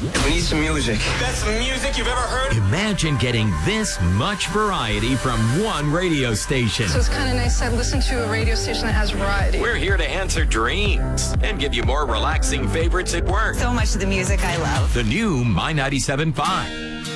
We need some music. That's the music you've ever heard? Imagine getting this much variety from one radio station. So it's kind of nice to listen to a radio station that has variety. We're here to answer dreams and give you more relaxing favorites at work. So much of the music I love. The new My 97.5.